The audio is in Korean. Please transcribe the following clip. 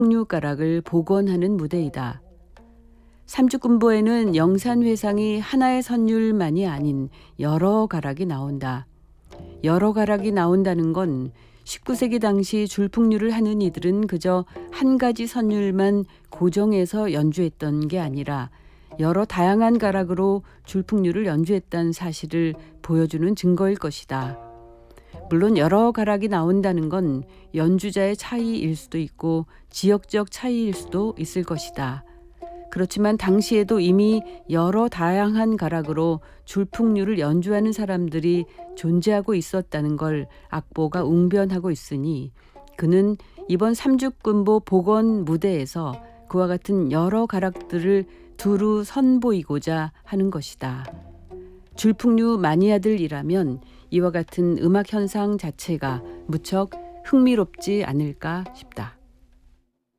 풍류가락을 복원하는 무대이다. 삼죽군보에는 영산회상이 하나의 선율만이 아닌 여러 가락이 나온다. 여러 가락이 나온다는 건 19세기 당시 줄풍류를 하는 이들은 그저 한 가지 선율만 고정해서 연주했던 게 아니라 여러 다양한 가락으로 줄풍류를 연주했다는 사실을 보여주는 증거일 것이다. 물론 여러 가락이 나온다는 건 연주자의 차이일 수도 있고 지역적 차이일 수도 있을 것이다. 그렇지만 당시에도 이미 여러 다양한 가락으로 줄풍류를 연주하는 사람들이 존재하고 있었다는 걸 악보가 웅변하고 있으니 그는 이번 삼죽군보 복원 무대에서 그와 같은 여러 가락들을 두루 선보이고자 하는 것이다. 줄풍류 마니아들이라면 이와 같은 음악 현상 자체가 무척 흥미롭지 않을까 싶다.